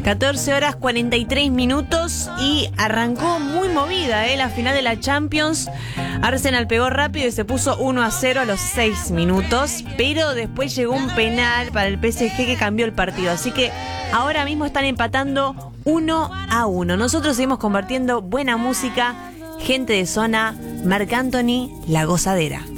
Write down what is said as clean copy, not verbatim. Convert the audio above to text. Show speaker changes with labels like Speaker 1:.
Speaker 1: 14 horas 43 minutos y arrancó muy movida, la final de la Champions. Arsenal pegó rápido y se puso 1-0 a los 6 minutos, pero después llegó un penal para el PSG que cambió el partido. Así que ahora mismo están empatando 1-1. Nosotros seguimos compartiendo buena música, gente de zona, Marc Anthony, La Gozadera.